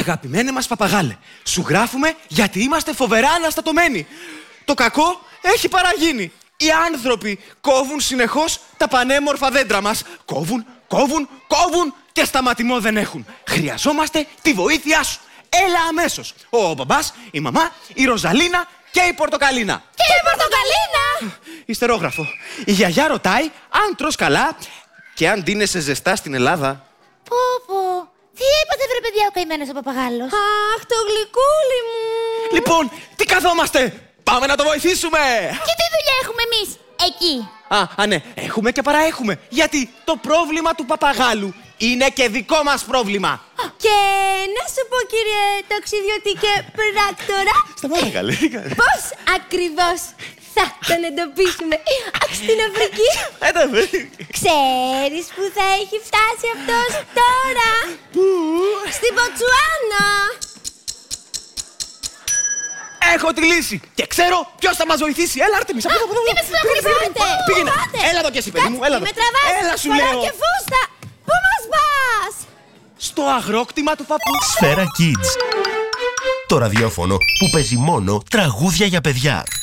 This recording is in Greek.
Αγαπημένε μας παπαγάλε, σου γράφουμε γιατί είμαστε φοβερά αναστατωμένοι. Το κακό έχει παραγίνει. Οι άνθρωποι κόβουν συνεχώς τα πανέμορφα δέντρα μας. Κόβουν και σταματημό δεν έχουν. Χρειαζόμαστε τη βοήθειά σου. Έλα αμέσως. Ο μπαμπάς, η μαμά, η Ροζαλίνα και η Πορτοκαλίνα. Και η Πορτοκαλίνα! Ιστερόγραφο. Η γιαγιά ρωτάει αν τρως καλά και αν ντύνεσαι ζεστά στην Ελλάδα. Πω. Τι είπατε βρε παιδιά ο καημένος ο παπαγάλος? Αχ, το γλυκούλι μου! Λοιπόν, τι καθόμαστε! Πάμε να το βοηθήσουμε! Και τι δουλειά έχουμε εμείς εκεί? Ναι, έχουμε και παραέχουμε. Γιατί το πρόβλημα του παπαγάλου είναι και δικό μας πρόβλημα. Και να σου πω, κύριε ταξιδιωτικέ πράκτορα, Σταμάτα καλέ. πώς ακριβώς θα τον εντοπίσουμε? Αχ, στην Αφρική. Ξέρεις που θα έχει φτάσει αυτός τώρα? Πού? Στην Μποτσουάνα. Έχω τη λύση και ξέρω ποιος θα μας βοηθήσει. Έλα, Άρτεμις, από εδώ. Τι με συναχωρηθείτε? Πήγαινε. Έλα εδώ κι εσύ, παιδί μου, έλα εδώ. Με τραβάς, Έλα, σου φοράω λέω. και φούστα. Πού μας πας? Στο αγρόκτημα του παππού. Σφαίρα Kids. Το ραδιόφωνο που παίζει μόνο τραγούδια για παιδιά.